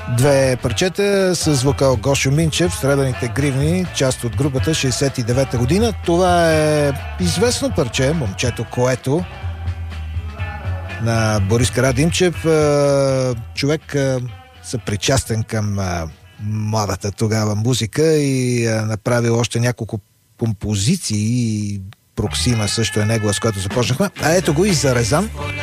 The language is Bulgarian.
Две парчета с вокал Гошо Минчев, Сребърните гривни, част от групата 69-та година. Това е известно парче, Момчето Което, на Борис Карадимчев, човек съпричастен към младата тогава музика и направил още няколко композиции. Проксима също е негова, с която започнахме. А ето го и Зарезан.